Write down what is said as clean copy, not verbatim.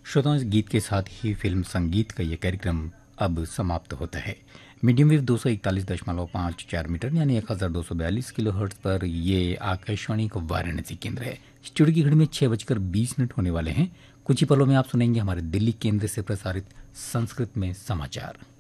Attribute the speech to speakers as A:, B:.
A: श्रोताओं, इस गीत के साथ ही फिल्म संगीत का ये कार्यक्रम अब समाप्त होता है। मीडियम वेव 241.54 मीटर यानी 1242 किलो हर्ट्ज पर ये आकाशवाणी का वाराणसी केंद्र है। स्टूडियो की घड़ी में 6:20 होने वाले हैं। कुछ ही पलों में आप सुनेंगे हमारे दिल्ली केंद्र से प्रसारित संस्कृत में समाचार।